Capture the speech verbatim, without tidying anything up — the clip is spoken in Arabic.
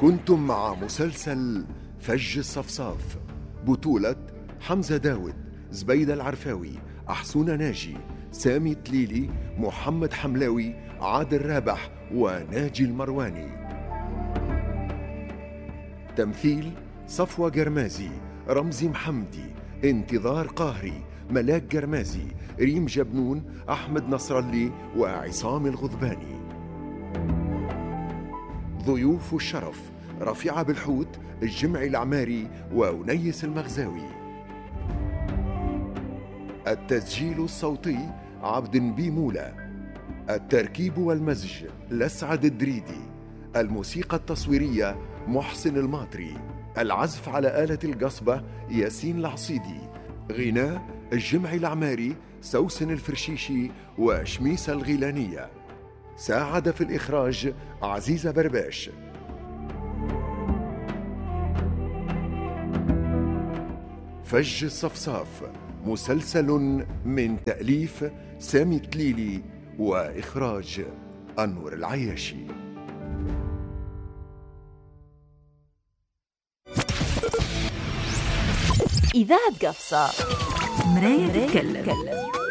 كنتم مع مسلسل فج الصفصاف، بطولة حمزة داود، زبيدة العرفاوي، أحسونة ناجي، سامي تليلي، محمد حملاوي، عادل رابح، وناجي المرواني. تمثيل: صفوة جرمازي، رمزي محمدي، انتظار قاهري، ملاك جرمازي، ريم جبنون، أحمد نصر الله، وعصام الغضباني. ضيوف الشرف: رفيعة بالحوت، الجمعي العماري، وأنيس المغزاوي. التسجيل الصوتي: عبد بيمولة. التركيب والمزج: لسعد الدريدي. الموسيقى التصويرية: محسن الماطري. العزف على آلة القصبة: ياسين العصيدي. غناء: الجمعي العماري، سوسن الفرشيشي، وشميسة الغيلانية. ساعد في الإخراج عزيزة برباش. فج الصفصاف مسلسل من تأليف سامي تليلي وإخراج أنور العياشي. إذاعة قفصة، مراية تتكلم.